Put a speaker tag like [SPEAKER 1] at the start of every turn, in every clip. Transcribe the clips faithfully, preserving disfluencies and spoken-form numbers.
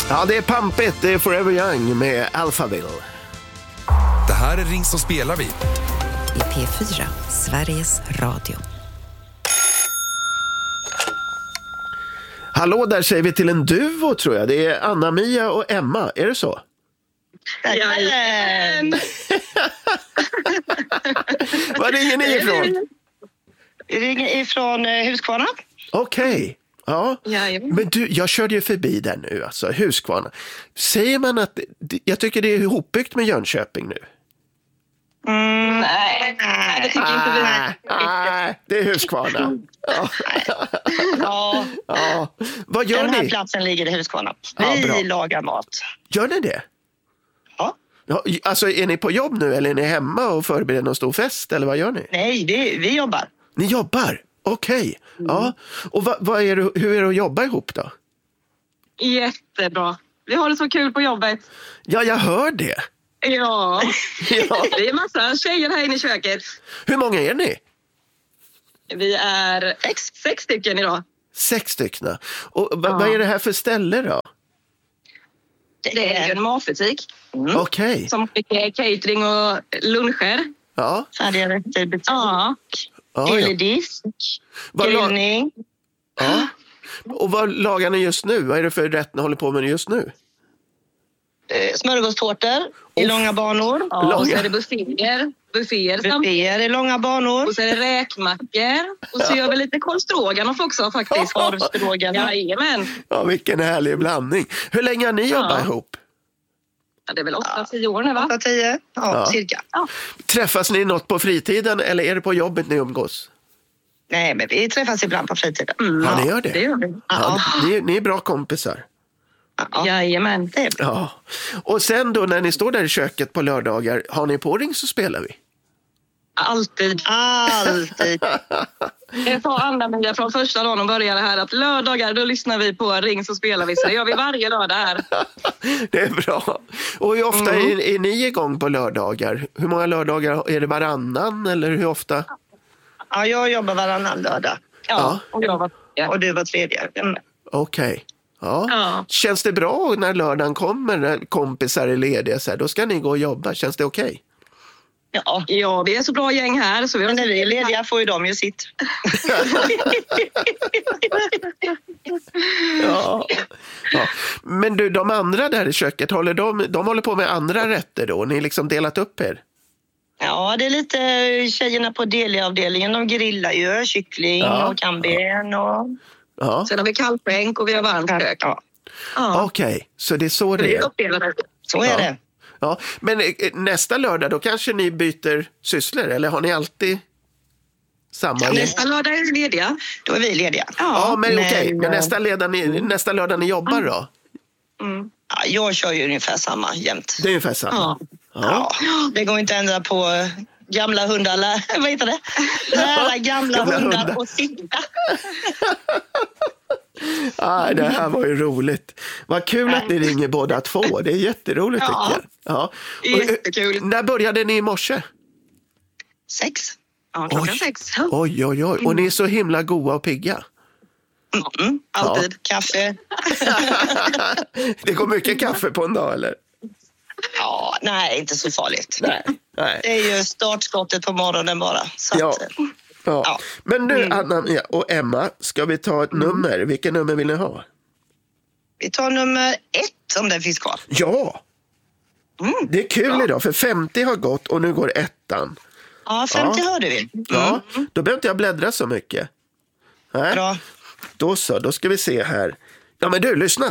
[SPEAKER 1] Ja, det är pampigt. Det är Forever Young med Alphaville.
[SPEAKER 2] Det här är Ring så spelar vi.
[SPEAKER 3] I P fyra, Sveriges Radio.
[SPEAKER 1] Hallå, där säger vi till en duo tror jag. Det är Anna-Mia och Emma. Är det så?
[SPEAKER 4] Jajamän!
[SPEAKER 1] Var ringer ni ifrån?
[SPEAKER 4] Vi ringer ifrån Huskvarna.
[SPEAKER 1] Okej. Okay. Ja.
[SPEAKER 4] Jajamän.
[SPEAKER 1] Men du, jag körde ju förbi där nu, alltså Huskvarna. Säger man att, jag tycker det är ihopbyggt med Jönköping nu?
[SPEAKER 4] Mm, nej, nej, det tycker ah, inte vi.
[SPEAKER 1] Nej, det är Huskvarna. Ja.
[SPEAKER 4] Ja.
[SPEAKER 1] Ja. Vad gör
[SPEAKER 4] Den här
[SPEAKER 1] ni?
[SPEAKER 4] platsen ligger i Huskvarna.
[SPEAKER 1] Ja,
[SPEAKER 4] vi lagar mat.
[SPEAKER 1] Gör ni det?
[SPEAKER 4] Ja.
[SPEAKER 1] Ja. Alltså, är ni på jobb nu eller är ni hemma och förbereder någon stor fest eller vad gör ni?
[SPEAKER 4] Nej, vi, vi jobbar.
[SPEAKER 1] Ni jobbar? Okej. Okay. Mm. Ja. Och vad, vad är det, hur är det att jobba ihop då?
[SPEAKER 5] Jättebra. Vi har det så kul på jobbet.
[SPEAKER 1] Ja, jag hör det.
[SPEAKER 5] Ja, ja. Det är massa tjejer här inne i köket.
[SPEAKER 1] Hur många är ni?
[SPEAKER 5] Vi är sex, sex stycken idag.
[SPEAKER 1] Sex stycken. Och
[SPEAKER 5] ja.
[SPEAKER 1] vad är det här för ställe då?
[SPEAKER 5] Det är en matbutik.
[SPEAKER 1] Mm. Okej. Okay.
[SPEAKER 5] Som skickar catering och luncher.
[SPEAKER 1] Ja.
[SPEAKER 4] Färdiga rätter, butik.
[SPEAKER 5] Ja.
[SPEAKER 4] Grilldisk. Grillning.
[SPEAKER 1] Ja. Och vad lagar ni just nu? Vad är det för rätt ni håller på med just nu?
[SPEAKER 4] Smörgåstårtor oh. i långa banor.
[SPEAKER 5] Ja, långa. Och så är det bufféer. Bufféer,
[SPEAKER 4] bufféer i långa banor.
[SPEAKER 5] Och så är det räkmackor. Och så gör vi lite korvstroganoff också faktiskt.
[SPEAKER 4] Korvstroganoff.
[SPEAKER 5] Jajamän.
[SPEAKER 1] Ja, vilken härlig blandning. Hur länge har ni ja. jobbat ihop?
[SPEAKER 5] Ja, det är väl åtta, tio år nu va?
[SPEAKER 4] åtta, tio, ja, ja. cirka. Ja.
[SPEAKER 1] Träffas ni något på fritiden eller är det på jobbet ni umgås?
[SPEAKER 4] Nej, men vi träffas ibland på fritiden.
[SPEAKER 1] Mm. Ja, ni gör det?
[SPEAKER 5] det gör vi.
[SPEAKER 1] Ja. Ja, ni, ni är bra kompisar.
[SPEAKER 5] Ja. Jajamän.
[SPEAKER 4] Det är bra.
[SPEAKER 1] Ja. Och sen då när ni står där i köket på lördagar, har ni på Ring så spelar vi?
[SPEAKER 5] Alltid.
[SPEAKER 4] Alltid.
[SPEAKER 5] Jag tar Anna-Mia från första dagen och började här att lördagar då lyssnar vi på Ring så spelar vi. Så det gör vi varje lördag här.
[SPEAKER 1] Det är bra. Och hur ofta mm. är, är ni igång på lördagar? Hur många lördagar? Är det varannan eller hur ofta?
[SPEAKER 4] Ja, jag jobbar varannan lördag.
[SPEAKER 5] Ja, ja. Och, jag var, ja.
[SPEAKER 4] och du var tredje. Mm.
[SPEAKER 1] Okej. Okay. Ja.
[SPEAKER 5] Ja.
[SPEAKER 1] Känns det bra när lördagen kommer när kompisar är lediga så här, då ska ni gå och jobba? Känns det okej? Okay?
[SPEAKER 5] Ja. ja, vi är så bra gäng här. Så vi
[SPEAKER 4] Men när vi är lediga får ju de ju sitt.
[SPEAKER 1] ja. Ja. Men du, de andra där i köket, håller de, de håller på med andra rätter då? Ni liksom delat upp er?
[SPEAKER 4] Ja, det är lite tjejerna på deliavdelningen. De grillar ju kyckling ja. och kamben och...
[SPEAKER 5] Ja. Sen har vi kallskänk och vi har varmkök. Ja.
[SPEAKER 1] Ja. Okej, okay. Så det är så det är.
[SPEAKER 4] Så är
[SPEAKER 1] ja.
[SPEAKER 4] det.
[SPEAKER 1] Ja. Men nästa lördag då kanske ni byter sysslor eller har ni alltid samma?
[SPEAKER 5] Ja, nästa lördag är vi lediga.
[SPEAKER 4] Då är vi lediga.
[SPEAKER 1] Ja, ja men, men okej. Okay. Men nästa, lördag ni, nästa lördag ni jobbar då?
[SPEAKER 4] Mm. Ja, jag kör ju ungefär samma jämt.
[SPEAKER 1] Det är ungefär samma?
[SPEAKER 4] Ja. Ja. ja. Det går inte att ändra på gamla hundar. Vad heter det? Lära gamla, gamla hundar, hundar och sitta.
[SPEAKER 1] Ah, det här var ju roligt. Vad kul att ni ringer båda två. Det är jätteroligt ja. tycker jag. Ja.
[SPEAKER 5] Jättekul.
[SPEAKER 1] När började ni i morse?
[SPEAKER 4] Sex.
[SPEAKER 5] Ja, klockan oj. sex.
[SPEAKER 1] Oj, oj, oj. Och ni är så himla goda och pigga.
[SPEAKER 4] Mm, alltid. Ja. Kaffe.
[SPEAKER 1] Det går mycket kaffe på en dag, eller?
[SPEAKER 4] Ja, nej, inte så farligt.
[SPEAKER 1] Nej, nej.
[SPEAKER 4] Det är ju startskottet på morgonen bara. Så
[SPEAKER 1] ja.
[SPEAKER 4] Att,
[SPEAKER 1] ja. ja. Men nu, mm. Anna och Emma, ska vi ta ett mm. nummer? Vilket nummer vill ni ha?
[SPEAKER 4] Vi tar nummer ett om den finns kvar.
[SPEAKER 1] Ja! Mm. Det är kul ja. idag, för femtio har gått och nu går ettan.
[SPEAKER 4] Ja, femtio ja. hörde vi.
[SPEAKER 1] Mm. Ja, då behöver inte jag bläddra så mycket. Nej.
[SPEAKER 4] Bra.
[SPEAKER 1] Då så, då ska vi se här. Ja, men du, lyssna.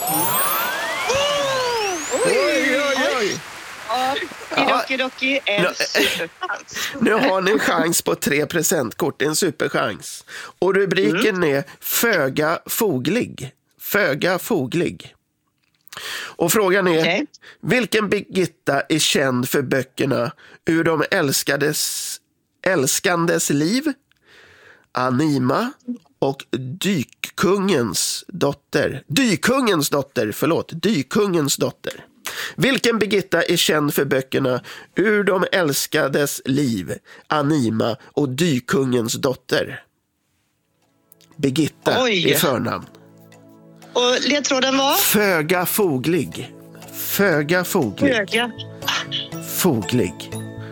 [SPEAKER 1] Oj, oj, oj.
[SPEAKER 4] Doki, doki, en superchans.
[SPEAKER 1] Nu har ni en chans på tre presentkort, en superchans. Och rubriken mm. är Föga foglig. Föga foglig. Och frågan är, okay. vilken Birgitta är känd för böckerna Ur de älskades, älskandes liv, Anima och Dykkungens dotter. Dykungens dotter, förlåt. Dykungens dotter. Vilken Birgitta är känd för böckerna Ur de älskades liv, Anima och Dykungens dotter? Birgitta
[SPEAKER 4] Oj.
[SPEAKER 1] är förnamn.
[SPEAKER 4] Och ledtråden var?
[SPEAKER 1] Föga foglig. Föga foglig.
[SPEAKER 4] Föga.
[SPEAKER 1] Foglig.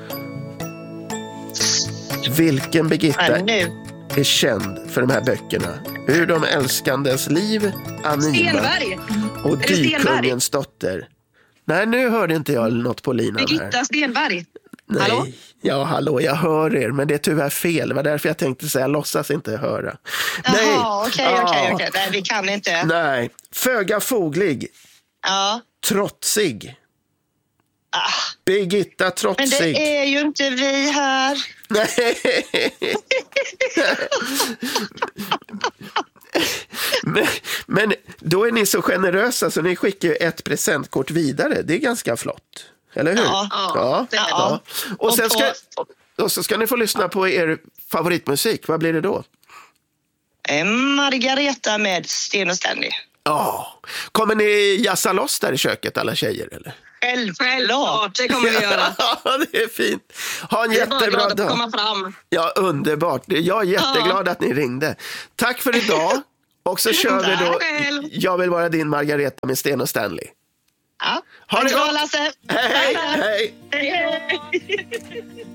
[SPEAKER 1] Vilken Birgitta
[SPEAKER 4] Ja, nu.
[SPEAKER 1] är känd för de här böckerna? Ur de älskandes liv, Anima
[SPEAKER 5] Stenberg.
[SPEAKER 1] och
[SPEAKER 5] Är det Stenberg?
[SPEAKER 1] Dykungens dotter. Nej, nu hörde inte jag något på linan här.
[SPEAKER 5] Birgitta Stenberg.
[SPEAKER 1] Nej.
[SPEAKER 5] Hallå?
[SPEAKER 1] Ja, hallå, jag hör er, men det är tyvärr fel. Det var därför jag tänkte säga, låtsas inte höra.
[SPEAKER 4] Jaha, okej,
[SPEAKER 1] Ja.
[SPEAKER 4] okej, okej. Nej, vi kan inte.
[SPEAKER 1] Nej, föga foglig,
[SPEAKER 4] Ja.
[SPEAKER 1] trotsig.
[SPEAKER 4] Ah.
[SPEAKER 1] Birgitta
[SPEAKER 4] Men
[SPEAKER 1] trotsig.
[SPEAKER 4] det är ju inte vi här.
[SPEAKER 1] Nej. men, men då är ni så generösa så ni skickar ju ett presentkort vidare. Det är ganska flott. Eller hur?
[SPEAKER 4] Ja,
[SPEAKER 1] ja,
[SPEAKER 5] det är det.
[SPEAKER 1] ja. Och,
[SPEAKER 4] Och
[SPEAKER 1] sen ska,
[SPEAKER 4] på-
[SPEAKER 1] och så ska ni få lyssna på er favoritmusik. Vad blir det då?
[SPEAKER 4] Eh, Margareta med Sten och Stanley.
[SPEAKER 1] Ja. Kommer ni jassa loss där i köket, alla tjejer? Eller?
[SPEAKER 4] Självklart.
[SPEAKER 5] Det kommer vi göra.
[SPEAKER 1] Ja, det är fint. Ha en
[SPEAKER 5] Jag är bara
[SPEAKER 1] jättebra
[SPEAKER 5] glad att
[SPEAKER 1] dag.
[SPEAKER 5] komma fram.
[SPEAKER 1] Ja, underbart. Jag är jätteglad att ni ringde. Tack för idag. Och så kör vi då.
[SPEAKER 5] Tack själv.
[SPEAKER 1] Jag vill vara din Margareta med Sten och Stanley.
[SPEAKER 4] Ja.
[SPEAKER 1] Ha det
[SPEAKER 4] Tack så,
[SPEAKER 1] gott.
[SPEAKER 4] Lasse.
[SPEAKER 1] Hej, hej.
[SPEAKER 4] Hej, hej.